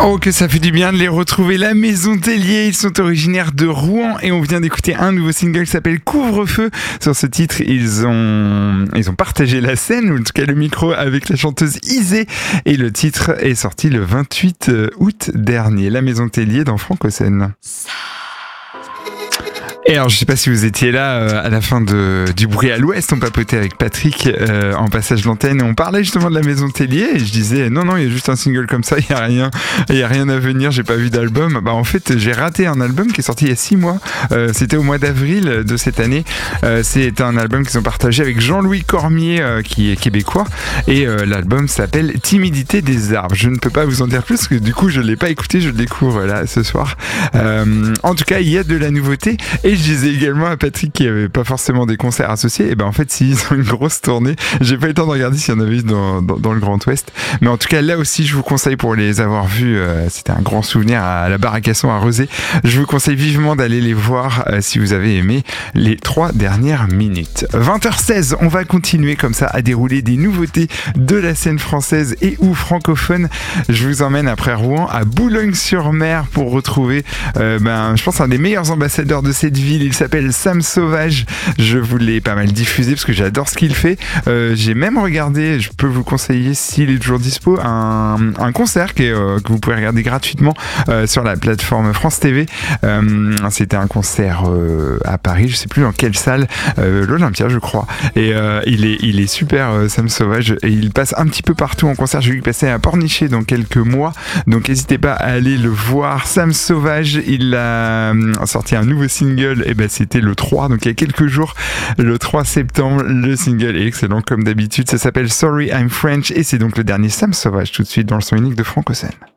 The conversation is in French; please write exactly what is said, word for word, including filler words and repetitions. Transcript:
Oh, que ça fait du bien de les retrouver, la Maison Tellier. Ils sont originaires de Rouen et on vient d'écouter un nouveau single qui s'appelle Couvre-feu. Sur ce titre, ils ont, ils ont partagé la scène, ou en tout cas le micro, avec la chanteuse Isée. Et le titre est sorti le vingt-huit août dernier. La Maison Tellier dans Francosen. Et alors, je sais pas si vous étiez là euh, à la fin de, du Bruit à l'Ouest, on papotait avec Patrick euh, en passage d'antenne et on parlait justement de la Maison Tellier et je disais non non il y a juste un single comme ça, il y a rien, il y a rien à venir, j'ai pas vu d'album. Bah en fait j'ai raté un album qui est sorti il y a six mois, euh, c'était au mois d'avril de cette année. Euh, c'est un album qu'ils ont partagé avec Jean-Louis Cormier euh, qui est québécois et euh, l'album s'appelle Timidité des arbres. Je ne peux pas vous en dire plus parce que du coup je l'ai pas écouté, je le découvre là ce soir. Euh, en tout cas il y a de la nouveauté. Et je disais également à Patrick qu'il n'y avait pas forcément des concerts associés. Et ben en fait, si, ils ont une grosse tournée. J'ai pas eu le temps de regarder s'il y en avait eu dans, dans, dans le Grand Ouest. Mais en tout cas, là aussi, je vous conseille pour les avoir vus. Euh, c'était un grand souvenir à la Bar à Casson à Rezé. Je vous conseille vivement d'aller les voir euh, si vous avez aimé les trois dernières minutes. vingt heures seize, on va continuer comme ça à dérouler des nouveautés de la scène française et ou francophone. Je vous emmène après Rouen à Boulogne-sur-Mer pour retrouver, euh, ben, je pense, un des meilleurs ambassadeurs de cette ville. Il s'appelle Sam Sauvage. Je vous l'ai pas mal diffusé parce que j'adore ce qu'il fait. Euh, j'ai même regardé, je peux vous conseiller s'il est toujours dispo, un, un concert qui est, euh, que vous pouvez regarder gratuitement euh, sur la plateforme France T V. Euh, c'était un concert euh, à Paris, je sais plus dans quelle salle, euh, l'Olympia je crois. Et euh, il est il est super euh, Sam Sauvage et il passe un petit peu partout en concert. J'ai vu qu'il passait à Pornichet dans quelques mois, donc n'hésitez pas à aller le voir. Sam Sauvage, il a euh, sorti un nouveau single. Et ben c'était le trois, donc il y a quelques jours, le trois septembre. Le single est excellent comme d'habitude, ça s'appelle Sorry I'm French et c'est donc le dernier Sam Sauvage tout de suite dans le son unique de Francosen.